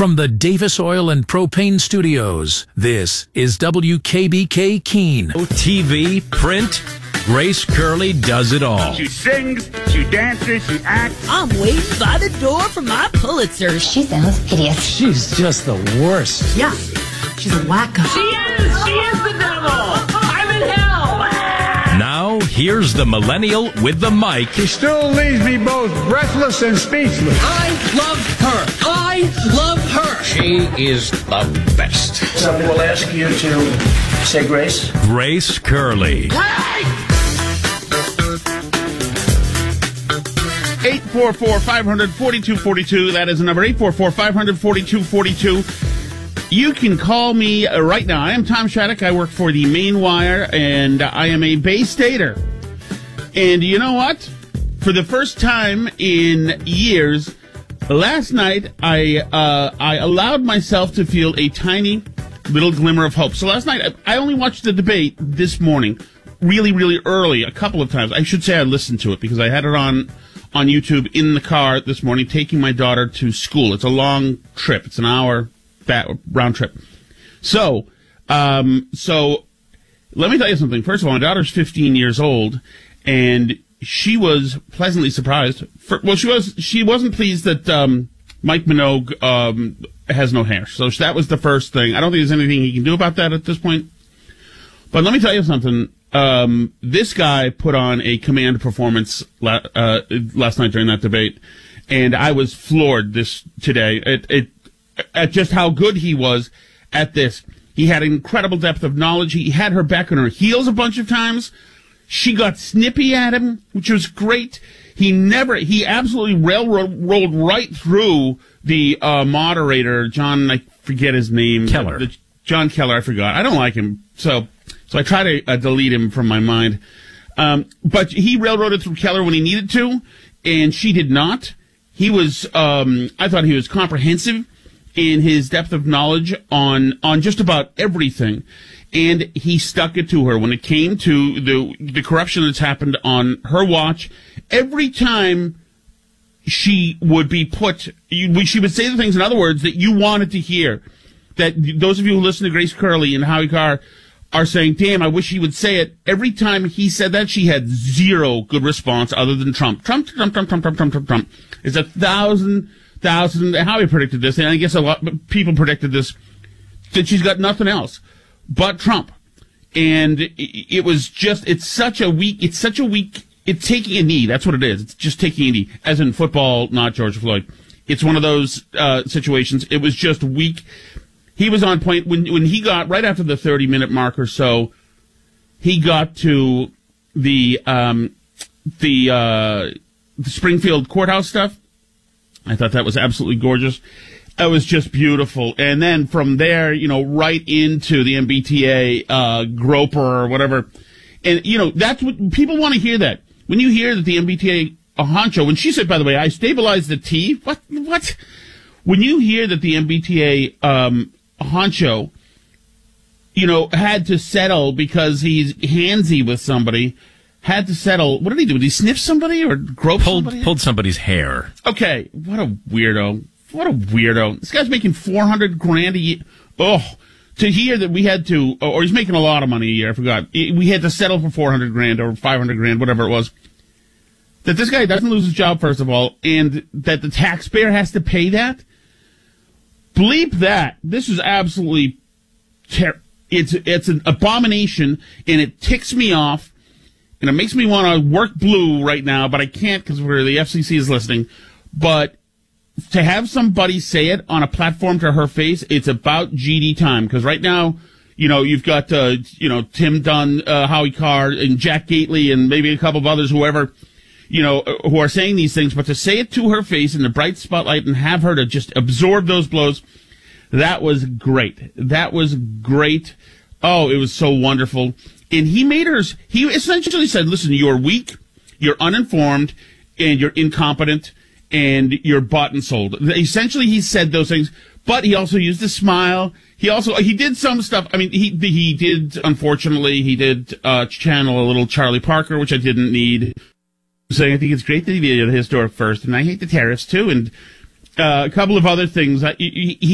From the Davis Oil and Propane Studios, this is WKBK Keene. TV, print, Grace Curley does it all. She sings, she dances, she acts. I'm waiting by the door for my Pulitzer. She sounds hideous. She's just the worst. Yeah, she's a wacko. She is the devil. I'm in hell. Now, here's the millennial with the mic. She still leaves me both breathless and speechless. I love her. I love her. She is the best. Somebody will ask you to say grace. Grace Curley. 844-500-4242. That is the number, 844-500-4242. You can call me right now. I am Tom Shattuck. I work for the Maine Wire, and I am a Bay Stater. And you know what? For the first time in years, last night I allowed myself to feel a tiny little glimmer of hope. So last night, I only watched the debate this morning, really, really early, a couple of times. I should say I listened to it because I had it on YouTube in the car this morning, taking my daughter to school. It's a long trip. It's an hour round trip. So let me tell you something. First of all, my daughter's 15 years old, and she was pleasantly surprised. She wasn't pleased that Mike Minogue has no hair. So that was the first thing. I don't think there's anything he can do about that at this point. But let me tell you something. This guy put on a command performance last night during that debate, and I was floored today at just how good he was at this. He had incredible depth of knowledge. He had her back on her heels a bunch of times. She got snippy at him, which was great. He absolutely rolled right through the moderator, John, I forget his name. Keller. John Keller, I forgot. I don't like him, so I try to delete him from my mind. But he railroaded through Keller when he needed to, and she did not. He was, I thought he was comprehensive in his depth of knowledge on just about everything. And he stuck it to her when it came to the corruption that's happened on her watch. Every time she would be she would say the things, in other words, that you wanted to hear. That those of you who listen to Grace Curley and Howie Carr are saying, damn, I wish he would say it. Every time he said that, she had zero good response other than Trump. Trump. It's 1,000. Howie predicted this, and I guess a lot of people predicted this, that she's got nothing else but Trump. And it's taking a knee. That's what it is. It's just taking a knee. As in football, not George Floyd. It's one of those situations. It was just weak. He was on point when he got, right after the 30-minute mark or so, he got to the Springfield courthouse stuff. I thought that was absolutely gorgeous. It was just beautiful. And then from there, right into the MBTA, Groper or whatever. And, that's what people want to hear that. When you hear that the MBTA honcho, when she said, by the way, I stabilized the T, what? When you hear that the MBTA, honcho, had to settle because he's handsy with somebody, had to settle. What did he do? Did he sniff somebody or grope somebody? Pulled somebody's hair. Okay, what a weirdo. This guy's making $400,000 a year. Oh, to hear that we had to, or he's making a lot of money a year, I forgot. We had to settle for $400,000 or $500,000, whatever it was. That this guy doesn't lose his job, first of all, and that the taxpayer has to pay that? Bleep that. This is absolutely it's an abomination, and it ticks me off. And it makes me want to work blue right now, but I can't because the FCC is listening. But to have somebody say it on a platform to her face, it's about GD time. Because right now, you've got, Tim Dunn, Howie Carr, and Jack Gately, and maybe a couple of others, whoever, who are saying these things. But to say it to her face in the bright spotlight and have her to just absorb those blows, that was great. Oh, it was so wonderful. And he essentially said, listen, you're weak, you're uninformed, and you're incompetent, and you're bought and sold. Essentially, he said those things, but he also used a smile. He did some stuff. I mean, he did, unfortunately, channel a little Charlie Parker, which I didn't need. Saying, I think it's great that he did his door first, and I hate the tariffs, too, and a couple of other things. He